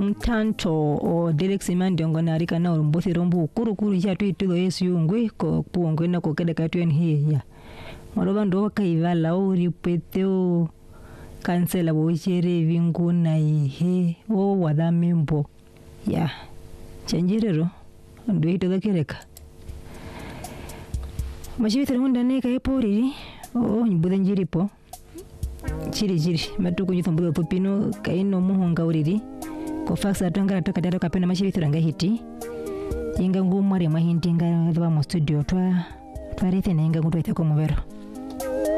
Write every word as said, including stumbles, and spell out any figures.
tanto o Delix Imandi ngona arika na urumbothi rombo kuru kuru cha tuitulo Yesu yungwe ko puongwe na ko kede katwen hiya moroba ndo kaivala uri peteo kansela bo chere vinguna ihe o wada membo ya chanjirero ndo ito dakereka mashibitero ngunda ne ka epori o nyibuda njiripo chiri chiri matuko nyithombulo popino kaino muhonga uriri ko faxa twangara tokadaro kapena mashibitero ngahiti inga ngumwari mahindinga va mu studio twa twarite nenga ngutwa itako muvero